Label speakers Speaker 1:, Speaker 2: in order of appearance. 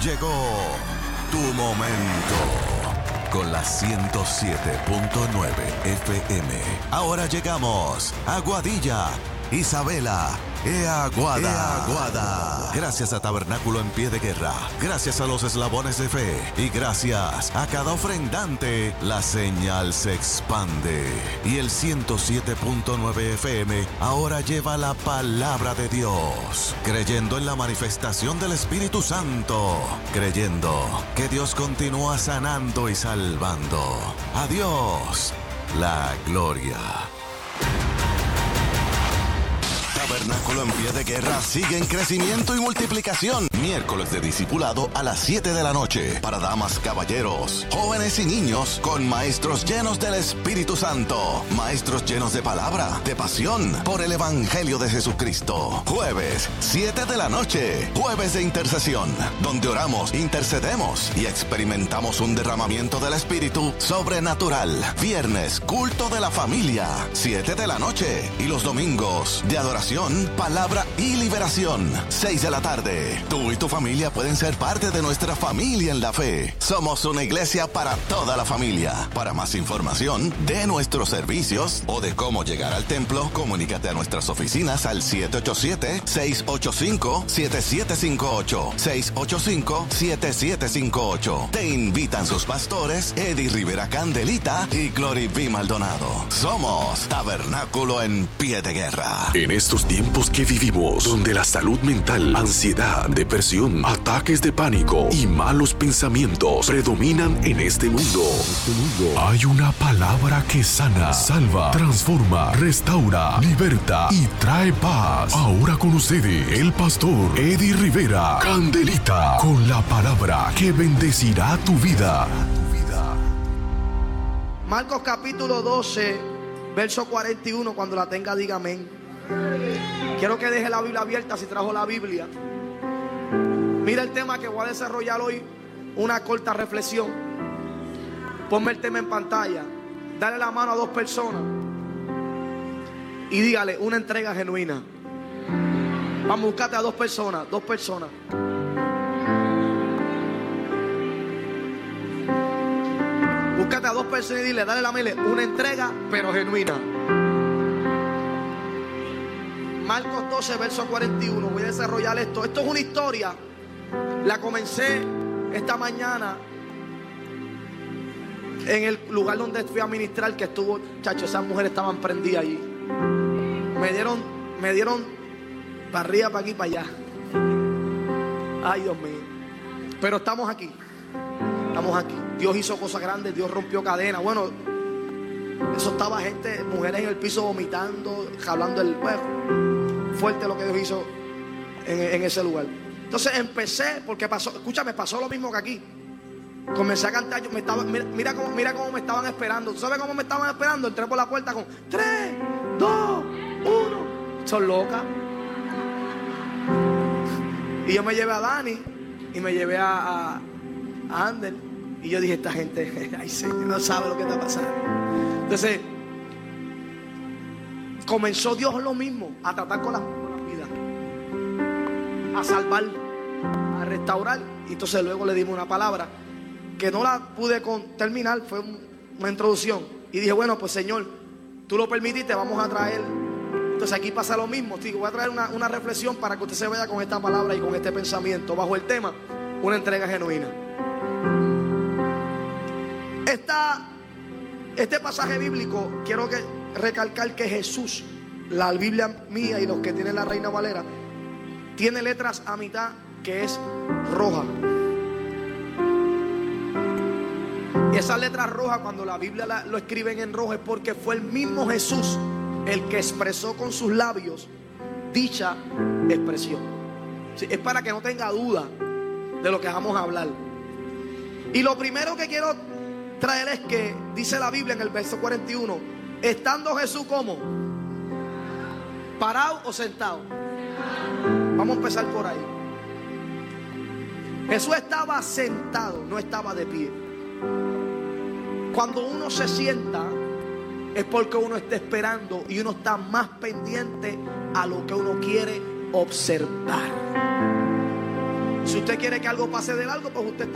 Speaker 1: Llegó tu momento. Con la 107.9 FM. Ahora llegamos a Aguadilla, Isabela, Aguada. Gracias a Tabernáculo en Pie de Guerra, gracias a los eslabones de fe y gracias a cada ofrendante, la señal se expande. Y el 107.9 FM ahora lleva la palabra de Dios, creyendo en la manifestación del Espíritu Santo, creyendo que Dios continúa sanando y salvando. A Dios la gloria. Tabernáculo en Pie de Guerra sigue en crecimiento y multiplicación. Miércoles de discipulado a las 7 de la noche. Para damas, caballeros, jóvenes y niños, con maestros llenos del Espíritu Santo. Maestros llenos de palabra, de pasión por el Evangelio de Jesucristo. Jueves, 7 de la noche. Jueves de intercesión, donde oramos, intercedemos y experimentamos un derramamiento del Espíritu sobrenatural. Viernes, culto de la familia, 7 de la noche. Y los domingos, de adoración, palabra y liberación, 6 de la tarde. Tú y tu familia pueden ser parte de nuestra familia en la fe. Somos una iglesia para toda la familia. Para más información de nuestros servicios o de cómo llegar al templo, comunícate a nuestras oficinas al 787-685-7758. 685-7758. Te invitan sus pastores Eddie Rivera Candelita y Glory B. Maldonado. Somos Tabernáculo en Pie de Guerra.
Speaker 2: En estos tiempos que vivimos, donde la salud mental, ansiedad, depresión, ataques de pánico y malos pensamientos predominan en este mundo, hay una palabra que sana, salva, transforma, restaura, liberta y trae paz. Ahora con ustedes, el pastor Eddie Rivera Candelita, con la palabra que bendecirá tu vida.
Speaker 3: Marcos capítulo 12, verso 41, cuando la tenga diga amén. Quiero que deje la Biblia abierta si trajo la Biblia. Mira el tema que voy a desarrollar hoy, una corta reflexión. Ponme el tema en pantalla. Dale la mano a dos personas y dígale una entrega genuina. Vamos, buscate a dos personas. Búscate a dos personas y dile, dale la mano, una entrega pero genuina. Marcos 12, verso 41. Voy a desarrollar esto. Esto es una historia. La comencé esta mañana en el lugar donde fui a ministrar, que estuvo, chacho, esas mujeres estaban prendidas allí. Me dieron para arriba, para aquí, para allá. Ay, Dios mío. Pero estamos aquí. Dios hizo cosas grandes, Dios rompió cadenas. Bueno, eso estaba gente, mujeres en el piso vomitando, jalando el huevo. Fuerte lo que Dios hizo en ese lugar. Entonces empecé, porque pasó lo mismo que aquí. Comencé a cantar, mira cómo me estaban esperando. ¿Tú sabes cómo me estaban esperando? Entré por la puerta con 3, 2, 1. Son locas. Y yo me llevé a Dani y me llevé a Ander. Y yo dije, esta gente, ay Señor, no sabe lo que está pasando. Entonces comenzó Dios lo mismo, a tratar con las vidas, a salvar, a restaurar. Y entonces luego le dimos una palabra que no la pude terminar, fue una introducción. Y dije, bueno, pues Señor, tú lo permitiste, vamos a traer. Entonces aquí pasa lo mismo. Digo, voy a traer una reflexión para que usted se vaya con esta palabra y con este pensamiento bajo el tema, una entrega genuina. Este pasaje bíblico, quiero recalcar que Jesús, la Biblia mía y los que tienen la Reina Valera, tiene letras a mitad que es roja. Y esas letras rojas, cuando la Biblia lo escriben en rojo, es porque fue el mismo Jesús el que expresó con sus labios dicha expresión. Sí, es para que no tenga duda de lo que vamos a hablar. Y lo primero que quiero traer es que dice la Biblia en el verso 41, estando Jesús como parado o sentado. Vamos a empezar por ahí. Jesús estaba sentado, no estaba de pie. Cuando uno se sienta es porque uno está esperando y uno está más pendiente a lo que uno quiere observar. Si usted quiere que algo pase de largo, pues usted está